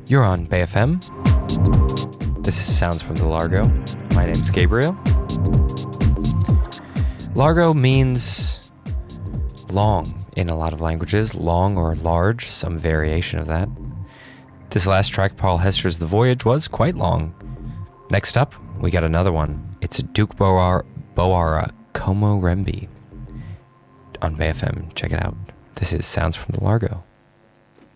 You're on Bay FM. This is Sounds from the Largo. My name's Gabriel. Largo means long in a lot of languages, long or large, some variation of that. This last track, Paul Hester's The Voyage, was quite long. Next up, we got another one. It's Duke Boara Como Rembi on Bay FM. Check it out. This is Sounds from the Largo.